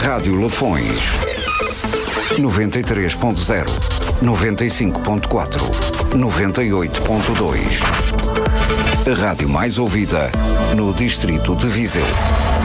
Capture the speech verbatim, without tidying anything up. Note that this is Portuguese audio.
Rádio Lafões. noventa e três ponto zero, noventa e cinco ponto quatro, noventa e oito ponto dois. A rádio mais ouvida no distrito de Viseu.